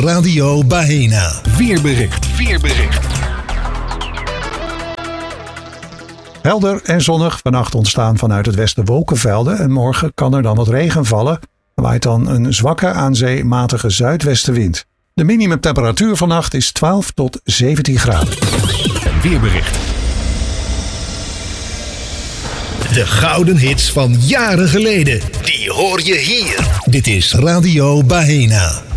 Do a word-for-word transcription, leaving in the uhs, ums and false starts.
Radio Bahena. Weerbericht. Weerbericht. Helder en zonnig. Vannacht ontstaan vanuit het westen wolkenvelden. En morgen kan er dan wat regen vallen. Er waait dan een zwakke aan zee matige zuidwestenwind. De minimumtemperatuur vannacht is twaalf tot zeventien graden. Weerbericht. De gouden hits van jaren geleden. Die hoor je hier. Dit is Radio Bahena.